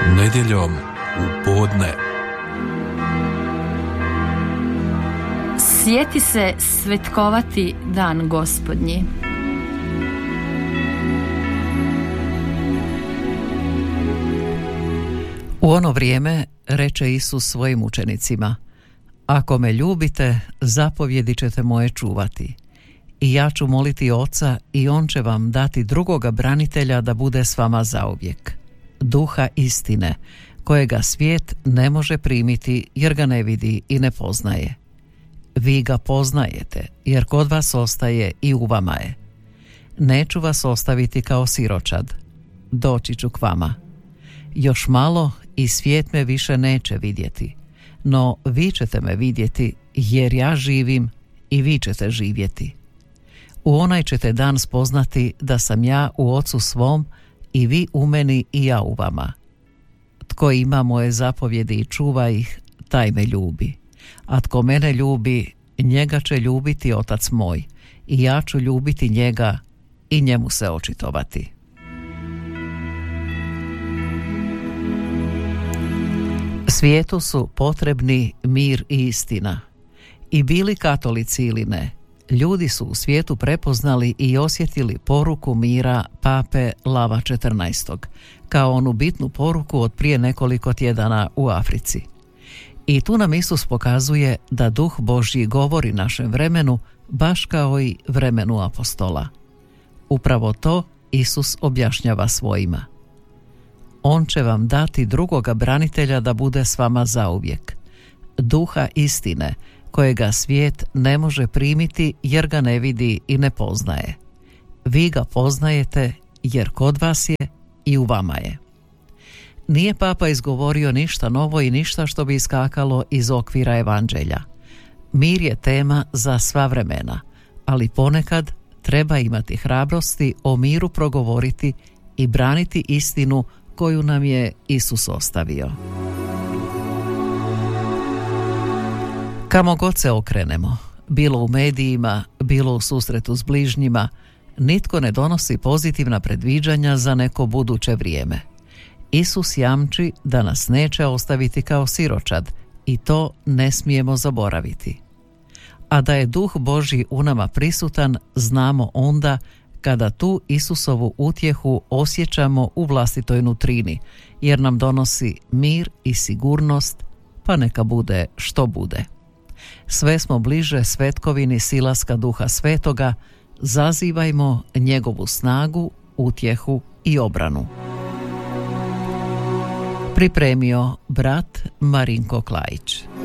Nedjeljom u podne. Sjeti se svetkovati dan Gospodnji. U ono vrijeme reče Isus svojim učenicima: Ako me ljubite, zapovjedi ćete moje čuvati. I ja ću moliti Oca i On će vam dati drugoga branitelja da bude s vama zauvijek. Duha istine, kojega svijet ne može primiti jer ga ne vidi i ne poznaje. Vi ga poznajete jer kod vas ostaje i u vama je. Neću vas ostaviti kao siročad. Doći ću k vama. Još malo i svijet me više neće vidjeti, no vi ćete me vidjeti jer ja živim i vi ćete živjeti. U onaj ćete dan spoznati da sam ja u Ocu svom i vi u meni i ja u vama. Tko ima moje zapovjedi i čuva ih, taj me ljubi. A tko mene ljubi, njega će ljubiti Otac moj i ja ću ljubiti njega i njemu se očitovati. Svijetu su potrebni mir i istina. I bili katolici ili ne, ljudi su u svijetu prepoznali i osjetili poruku mira pape Lava XIV, kao onu bitnu poruku od prije nekoliko tjedana u Africi. I tu nam Isus pokazuje da Duh Božji govori našem vremenu baš kao i vremenu apostola. Upravo to Isus objašnjava svojima. On će vam dati drugoga branitelja da bude s vama zauvijek. Duha istine, kojega svijet ne može primiti jer ga ne vidi i ne poznaje. Vi ga poznajete jer kod vas je i u vama je. Nije papa izgovorio ništa novo i ništa što bi iskakalo iz okvira evanđelja. Mir je tema za sva vremena, ali ponekad treba imati hrabrosti o miru progovoriti i braniti istinu koju nam je Isus ostavio. Kamo god se okrenemo, bilo u medijima, bilo u susretu s bližnjima, nitko ne donosi pozitivna predviđanja za neko buduće vrijeme. Isus jamči da nas neće ostaviti kao siročad i to ne smijemo zaboraviti. A da je Duh Božji u nama prisutan, znamo onda kada tu Isusovu utjehu osjećamo u vlastitoj nutrini, jer nam donosi mir i sigurnost, pa neka bude što bude. Sve smo bliže svetkovini silaska Duha Svetoga, zazivajmo njegovu snagu, utjehu i obranu. Pripremio brat Marinko Klajić.